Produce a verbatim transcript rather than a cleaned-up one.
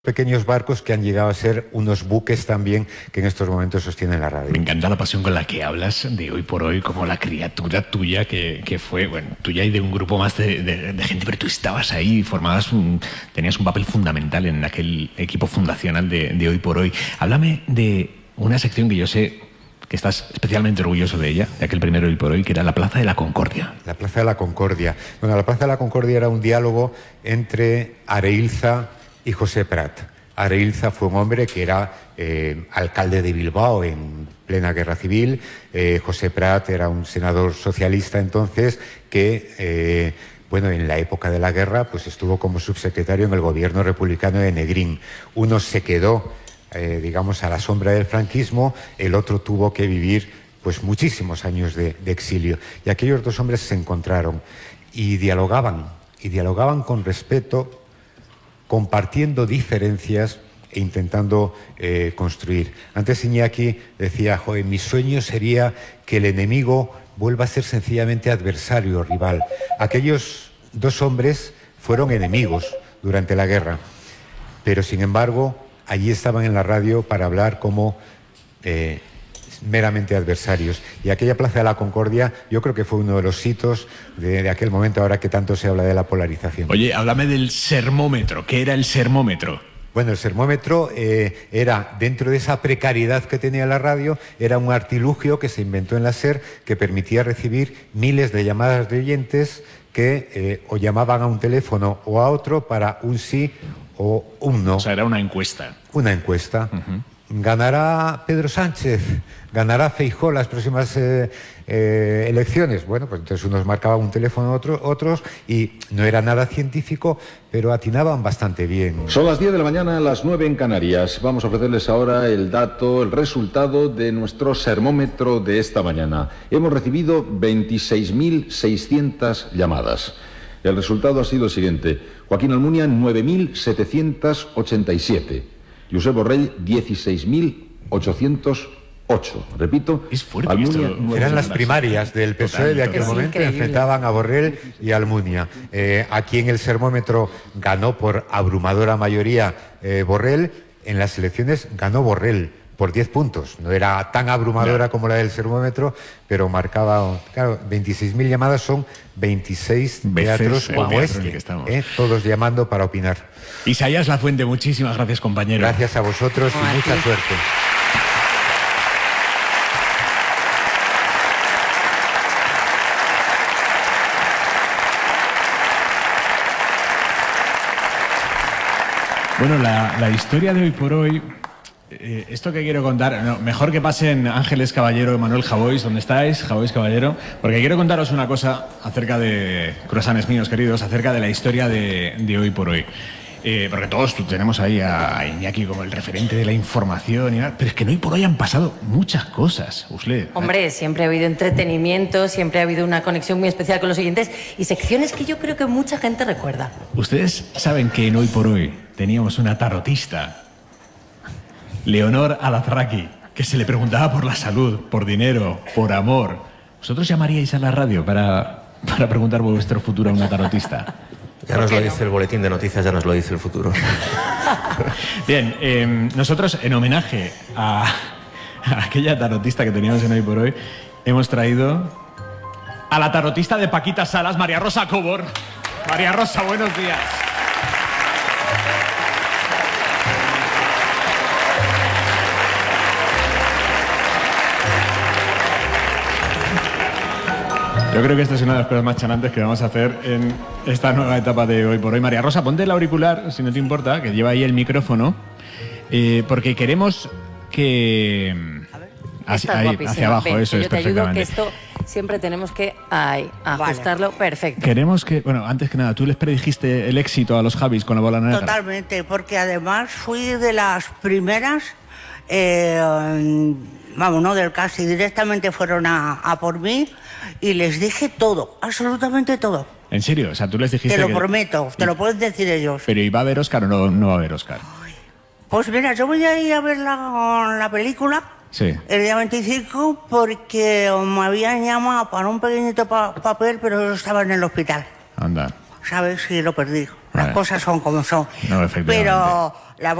pequeños barcos que han llegado a ser unos buques también que en estos momentos sostienen la radio. Me encanta la pasión con la que hablas de Hoy por Hoy, como la criatura tuya que, que fue, bueno, tuya y de un grupo más de, de, de gente, pero tú estabas ahí, formabas un, tenías un papel fundamental en aquel equipo fundacional de, de Hoy por Hoy. Háblame de una sección que yo sé que estás especialmente orgulloso de ella, de aquel primero Hoy por Hoy, que era la Plaza de la Concordia. La Plaza de la Concordia. Bueno, la Plaza de la Concordia era un diálogo entre Areilza y José Prat. Areilza fue un hombre que era eh, alcalde de Bilbao en plena guerra civil. Eh, José Prat era un senador socialista entonces que, eh, bueno, en la época de la guerra pues estuvo como subsecretario en el gobierno republicano de Negrín. Uno se quedó, eh, digamos, a la sombra del franquismo, el otro tuvo que vivir pues muchísimos años de, de exilio. Y aquellos dos hombres se encontraron y dialogaban, y dialogaban con respeto, compartiendo diferencias e intentando eh, construir. Antes Iñaki decía, joder, mi sueño sería que el enemigo vuelva a ser sencillamente adversario o rival. Aquellos dos hombres fueron enemigos durante la guerra, pero sin embargo allí estaban en la radio para hablar como eh, meramente adversarios. Y aquella Plaza de la Concordia yo creo que fue uno de los hitos de, de aquel momento, ahora que tanto se habla de la polarización. Oye, háblame del sermómetro. ¿Qué era el sermómetro? Bueno, el sermómetro eh, era, dentro de esa precariedad que tenía la radio, era un artilugio que se inventó en la SER que permitía recibir miles de llamadas de oyentes que eh, o llamaban a un teléfono o a otro para un sí o un no. O sea, era una encuesta. Una encuesta. Uh-huh. ¿Ganará Pedro Sánchez? ¿Ganará Feijóo las próximas eh, eh, elecciones? Bueno, pues entonces unos marcaban un teléfono, otro, otros, y no era nada científico, pero atinaban bastante bien. Son las diez de la mañana, las nueve en Canarias. Vamos a ofrecerles ahora el dato, el resultado de nuestro sermómetro de esta mañana. Hemos recibido veintiséis mil seiscientas llamadas. El resultado ha sido el siguiente. Joaquín Almunia, nueve mil setecientos ochenta y siete. Josep Borrell, dieciséis mil ochocientos ocho. Repito, es fuerte. Almunia, esto, eran las primarias del P S O E de aquel momento, increíble. Enfrentaban a Borrell y a Almunia. Eh, aquí en el sermómetro ganó por abrumadora mayoría eh, Borrell. En las elecciones ganó Borrell por diez puntos. No era tan abrumadora no. como la del sermómetro, pero marcaba, claro, veintiséis mil llamadas son veintiséis Veces teatros como teatro este, eh, todos llamando para opinar. Isaías Lafuente, muchísimas gracias, compañero. Gracias a vosotros y mucha suerte. Bueno, la, la historia de Hoy por Hoy, eh, esto que quiero contar, no, mejor que pasen Ángeles Caballero y Manuel Javois, ¿dónde estáis? Javois Caballero, porque quiero contaros una cosa acerca de, croissants míos queridos, acerca de la historia de, de Hoy por Hoy. Eh, porque todos tenemos ahí a Iñaki como el referente de la información y nada, pero es que en Hoy por Hoy han pasado muchas cosas, Usle. Hombre, siempre ha habido entretenimiento, siempre ha habido una conexión muy especial con los oyentes y secciones que yo creo que mucha gente recuerda. Ustedes saben que en Hoy por Hoy teníamos una tarotista, Leonor Alazraqui, que se le preguntaba por la salud, por dinero, por amor. ¿Vosotros llamaríais a la radio para, para preguntar por vuestro futuro a una tarotista? Ya nos lo dice el boletín de noticias, ya nos lo dice el futuro. Bien, eh, nosotros en homenaje a, a aquella tarotista que teníamos en Hoy por Hoy, hemos traído a la tarotista de Paquita Salas, María Rosa Cobor. María Rosa, buenos días. Yo creo que esta es una de las cosas más chanantes que vamos a hacer en esta nueva etapa de Hoy por Hoy. María Rosa, ponte el auricular, si no te importa, que lleva ahí el micrófono, eh, porque queremos que... A ver, Así, ahí, hacia abajo, Ven, eso es, yo te perfectamente. ayudo, que esto siempre tenemos que ay, ajustarlo vale. Perfecto. Queremos que... Bueno, antes que nada, ¿tú les predijiste el éxito a los Javis con la bola negra? Totalmente, porque además fui de las primeras... Eh, vamos, no del casting, directamente fueron a, a por mí y les dije todo, absolutamente todo. ¿En serio? O sea, tú les dijiste Te lo que... prometo, te lo pueden decir ellos. ¿Pero iba a haber Oscar o no, no va a haber Oscar? Pues mira, yo voy a ir a ver la, la película sí. el día veinticinco porque me habían llamado para un pequeñito pa papel, pero yo estaba en el hospital. Anda. ¿Sabes? Y lo perdí. Las Vale. cosas son como son. No, efectivamente. Pero